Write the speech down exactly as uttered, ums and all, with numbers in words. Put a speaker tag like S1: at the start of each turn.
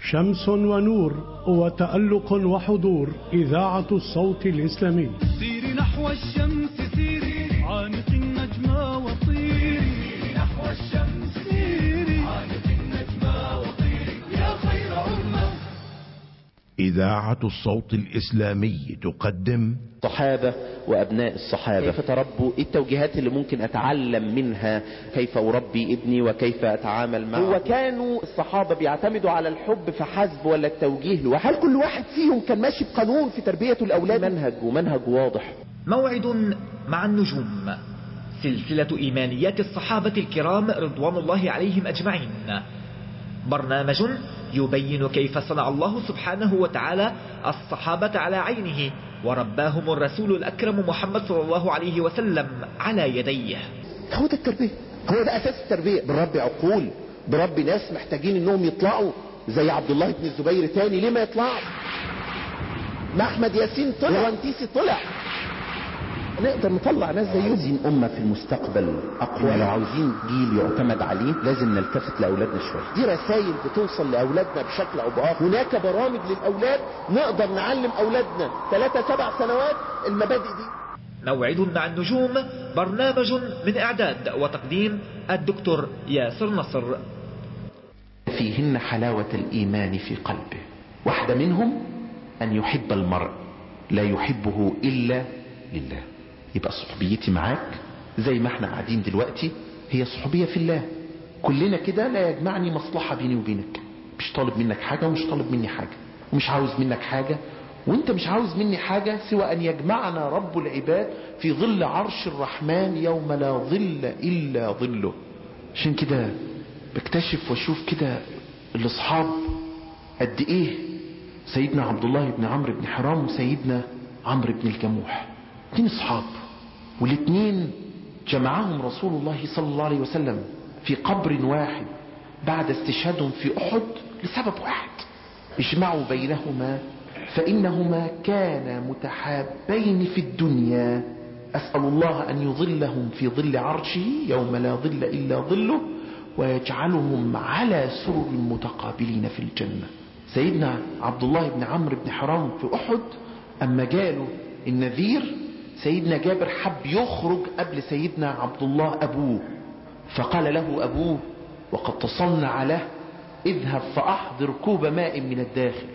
S1: شمس ونور وتألق وحضور. إذاعة الصوت الإسلامي.
S2: سيري نحو الشمس سيري عانق النجمة وطيري نحو الشمس سيري عانق النجمة وطيري يا خير أمة.
S3: إذاعة الصوت الإسلامي تقدم
S4: الصحابة وأبناء الصحابة، كيف تربوا، إيه التوجيهات اللي ممكن أتعلم منها، كيف أربي ابني وكيف أتعامل معه. هو كانوا الصحابة بيعتمدوا على الحب فحسب ولا التوجيه لوحده؟ هل كل واحد فيهم كان ماشي بقانون في تربية الأولاد؟ منهج ومنهج واضح.
S5: موعد مع النجوم، سلسلة إيمانيات الصحابة الكرام رضوان الله عليهم أجمعين، برنامج يبين كيف صنع الله سبحانه وتعالى الصحابة على عينه ورباهم الرسول الأكرم محمد صلى الله عليه وسلم على يديه.
S4: هو ده التربية، هو ده أساس التربية. بربي عقول، بربي ناس محتاجين انهم يطلعوا زي عبد الله بن الزبير تاني. ليه ما يطلعوا؟ ما أحمد ياسين طلع وانتيسي طلع، نقدر نطلع ناس زيهم. عايزين أمة في المستقبل أقوى، لو عاوزين جيل يعتمد عليه لازم نلتفت لأولادنا شوية. دي رسائل بتوصل لأولادنا بشكل أو بآخر. هناك برامج للأولاد نقدر نعلم أولادنا ثلاثة سبع سنوات المبادئ دي.
S5: موعد مع النجوم، برنامج من إعداد وتقديم الدكتور ياسر نصر.
S4: فيهن حلاوة الإيمان في قلبه. واحدة منهم أن يحب المرء لا يحبه إلا لله. يبقى صحبيتي معاك زي ما احنا قاعدين دلوقتي هي صحبية في الله. كلنا كده لا يجمعني مصلحة بيني وبينك. مش طالب منك حاجة ومش طالب مني حاجة ومش عاوز منك حاجة وانت مش عاوز مني حاجة سوى ان يجمعنا رب العباد في ظل عرش الرحمن يوم لا ظل الا ظله. عشان كده بكتشف واشوف كده الاصحاب قد ايه. سيدنا عبد الله بن عمرو بن حرام وسيدنا عمرو بن الجموح، اتنين اصحاب، والاتنين جمعهم رسول الله صلى الله عليه وسلم في قبر واحد بعد استشهادهم في احد لسبب واحد: اجمعوا بينهما فانهما كانا متحابين في الدنيا، اسأل الله ان يظلهم في ظل عرشه يوم لا ظل الا ظله ويجعلهم على سرر متقابلين في الجنة. سيدنا عبد الله بن عمرو بن حرام في احد اما جاله النذير، سيدنا جابر حب يخرج قبل سيدنا عبد الله ابوه، فقال له ابوه وقد تصنع له: اذهب فاحضر كوب ماء من الداخل.